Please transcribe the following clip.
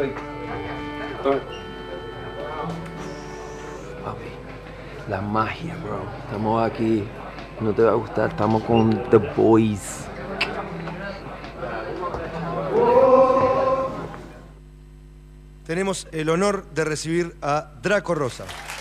Papi, la magia, bro. Estamos aquí. No te va a gustar. Estamos con The Boys. Tenemos el honor de recibir a Draco Rosa.